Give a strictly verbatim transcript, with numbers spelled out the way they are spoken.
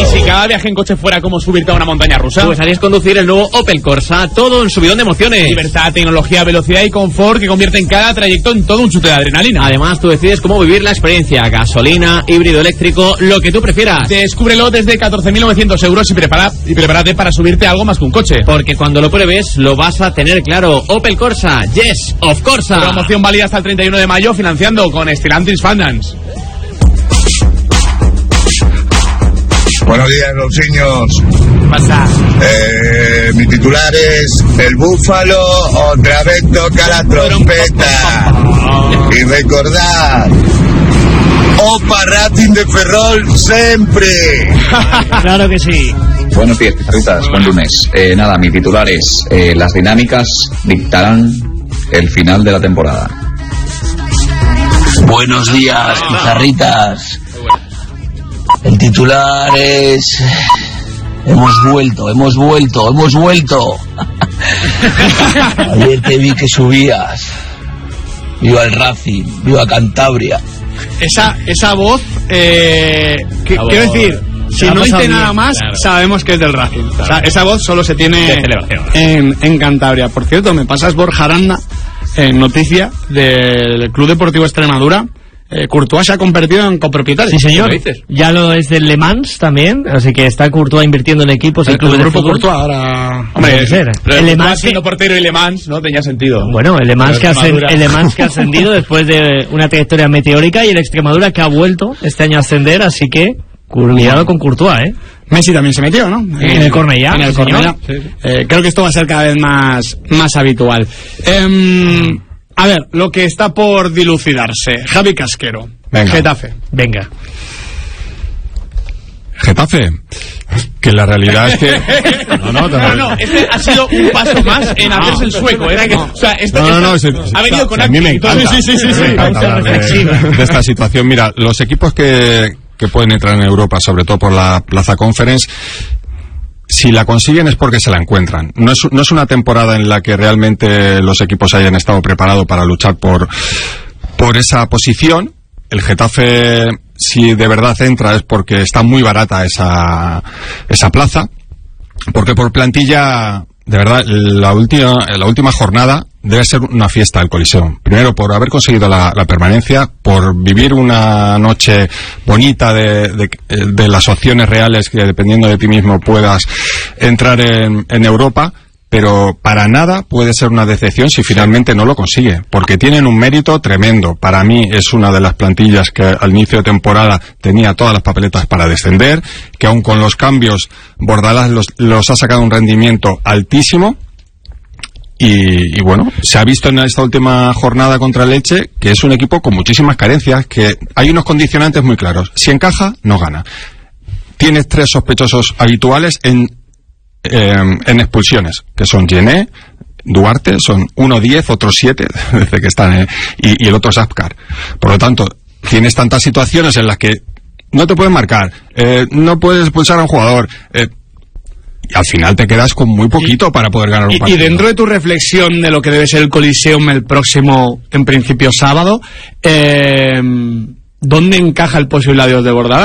Y si cada viaje en coche fuera como subirte a una montaña rusa, pues harías conducir el nuevo Opel Corsa, todo en subidón de emociones. Libertad, tecnología, velocidad y confort que convierten cada trayecto en todo un chute de adrenalina. Además, tú decides cómo vivir la experiencia, gasolina, híbrido eléctrico, lo que tú prefieras. Descúbrelo desde catorce mil novecientos euros y, prepara, y prepárate para subirte a algo más que un coche. Porque cuando lo pruebes, lo vas a tener claro. Opel Corsa, yes, of Corsa. Promoción válida hasta el treinta y uno de mayo, financiando con Stellantis Finance. Buenos días, Lousiños. ¿Qué pasa? Eh, mi titular es: el búfalo otra vez toca la trompeta. Y recordad, Opa Racing de Ferrol siempre. Claro que sí. Buenos días, pizarritas, buen lunes. Eh, nada, mi titular es: eh, las dinámicas dictarán el final de la temporada. Buenos días, pizarritas. El titular es: hemos vuelto, hemos vuelto, hemos vuelto. Ayer te vi que subías. Viva el Racing, viva Cantabria. Esa, esa voz, eh, que, voz, quiero decir, si no dice nada bien, más, claro. sabemos que es del Racing. Claro. O sea, esa voz solo se tiene De celebración. en, en Cantabria. Por cierto, me pasas Borja Aranda, en noticia del Club Deportivo Extremadura. Eh, Courtois se ha convertido en copropietario. Sí, señor. ¿Qué dices? Ya lo es del Le Mans también, así que está Courtois invirtiendo en equipos. El, El club el de grupo fútbol. Courtois ahora. Hombre, Puede ser. pero El Le el Mans Mans que- siendo portero y Le Mans no tenía sentido. Bueno, el Le Mans, que ha, ascend- Extremadura. el Le Mans que ha ascendido después de una trayectoria meteórica, y el Extremadura que ha vuelto este año a ascender, así que cuidado con Courtois, ¿eh? Messi también se metió, ¿no? En el Cornellà, En el sí, señor. Cornellà. Eh, creo que esto va a ser cada vez más, más habitual. Eh, a ver, lo que está por dilucidarse. Javi Casquero. Venga. Getafe. Venga. Getafe, que la realidad es que... No, no, no, no, este ha sido un paso más en hacerse el sueco. Era que, o sea, este, No, no, no, este- es- ha venido con a mí me actitud. encanta, Sí, sí, sí, sí, me sí. encanta hablar de, de esta situación. Mira, los equipos que, que pueden entrar en Europa, sobre todo por la Plaza Conference, si la consiguen es porque se la encuentran. No es, no es una temporada en la que realmente los equipos hayan estado preparados para luchar por, por esa posición. El Getafe, si de verdad entra, es porque está muy barata esa, esa plaza. Porque por plantilla, de verdad, la última, la última jornada debe ser una fiesta el Coliseo. Primero, por haber conseguido la, la permanencia, por vivir una noche bonita de, de, de las opciones reales que, dependiendo de ti mismo, puedas entrar en, en Europa. Pero para nada puede ser una decepción si finalmente no lo consigue, porque tienen un mérito tremendo. Para mí es una de las plantillas que al inicio de temporada tenía todas las papeletas para descender, que aun con los cambios Bordalás los, los ha sacado un rendimiento altísimo. Y, y bueno, se ha visto en esta última jornada contra el Elche que es un equipo con muchísimas carencias, que hay unos condicionantes muy claros. Si encaja, no gana. Tienes tres sospechosos habituales en Eh, en expulsiones, que son Gené, Duarte, son uno diez, otros siete, desde que están, eh, y, y el otro es Apcar. Por lo tanto, tienes tantas situaciones en las que no te pueden marcar, eh, no puedes expulsar a un jugador, eh, y al final te quedas con muy poquito y, para poder ganar un y, partido. y dentro de tu reflexión de lo que debe ser el Coliseum el próximo, en principio, sábado, eh, ¿dónde encaja el posible adiós de Bordalás?